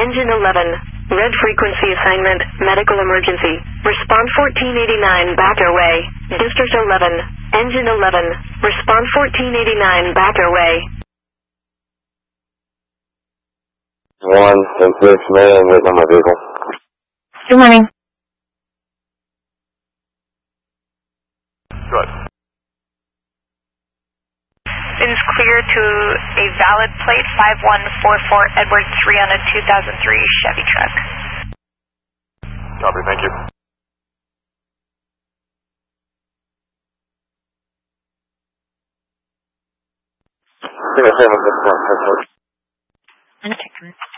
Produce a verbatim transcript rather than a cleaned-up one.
Engine eleven. Red frequency assignment, medical emergency. Response fourteen eighty-nine, back your way. District eleven. Engine eleven. Response fourteen eighty-nine, back your way. One, ten six, man, waiting on my vehicle. Good morning. Good. It is clear to a valid plate five one four four Edward three on a two thousand three Chevy truck. Copy, thank you. I'm checking.